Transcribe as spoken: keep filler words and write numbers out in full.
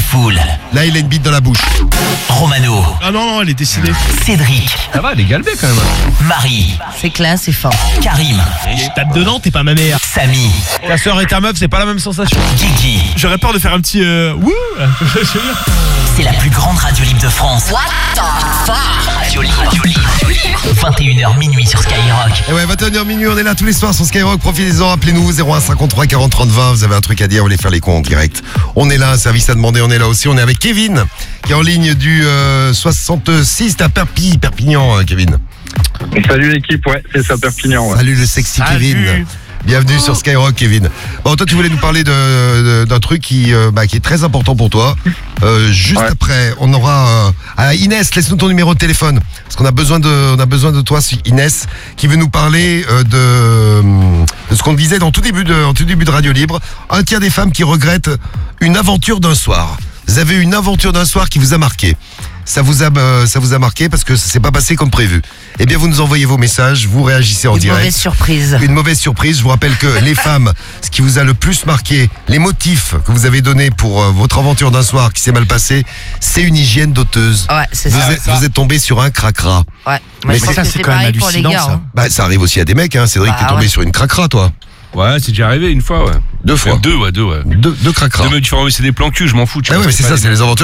Pitbull. Là, il a une bite dans la bouche. Romano. Ah non, non, elle est décidée. Cédric. Ça va, elle est galbée quand même. Marie. C'est classe, c'est fort. Karim. Je tape dedans, t'es pas ma mère. Samy. Ta soeur et ta meuf, c'est pas la même sensation. Guigui. J'aurais peur de faire un petit euh, wouh. C'est la plus grande radio libre de France. What the fuck? Radio libre. Radio libre. vingt et une heures minuit sur Skyrock. Et ouais, vingt et une heures minuit, on est là tous les soirs sur Skyrock. Profitez-en, appelez-nous zéro un cinquante-trois quarante trente vingt. Vous avez un truc à dire, vous voulez faire les cons en direct. On est là, un service à demander, on est là aussi. On est avec Kevin, qui est en ligne du euh, soixante-six à Perpi, Perpignan, hein, Kevin. Salut l'équipe, ouais, c'est ça, Perpignan. Ouais. Salut le sexy Salut. Kevin. Bienvenue sur Skyrock, Kevin. Bon, toi, tu voulais nous parler de, de- d'un truc qui, euh, bah, qui est très important pour toi. Euh, juste Ouais. après, on aura euh, ah, Inès. Laisse-nous ton numéro de téléphone parce qu'on a besoin de, on a besoin de toi, Inès, qui veut nous parler euh, de, de ce qu'on disait dans tout début de, en tout début de Radio Libre. Un tiers des femmes qui regrettent une aventure d'un soir. Vous avez eu une aventure d'un soir qui vous a marqué. Ça vous a, euh, ça vous a marqué parce que ça s'est pas passé comme prévu. Eh bien, vous nous envoyez vos messages, vous réagissez en Une direct. mauvaise surprise. Une mauvaise surprise. Je vous rappelle que les femmes, ce qui vous a le plus marqué, les motifs que vous avez donnés pour euh, votre aventure d'un soir qui s'est mal passée, c'est une hygiène doteuse. Ouais, c'est Vous, ça. êtes, vous êtes tombé sur un cracra. Ouais. Mais Moi, je ça, pense que c'est c'est quand même pareil pour les hallucinant, gars. ça. hein. Bah, ça arrive aussi à des mecs, hein. Cédric, Bah, t'es tombé ouais. sur une cracra, toi. Ouais, c'est déjà arrivé une fois, ouais. Deux fois. Deux, ouais, deux, ouais. Deux, deux cracras. Deux mecs différents, mais c'est des plans cul, je m'en fous. tu Ah vois, ouais, mais c'est pas ça, les- c'est les aventures